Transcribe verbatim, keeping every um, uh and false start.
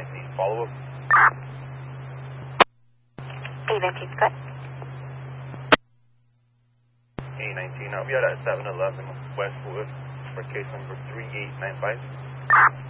nineteen, follow up. A nineteen, good. A nineteen, I'll be out at seven eleven Westwood for case number three eight nine five.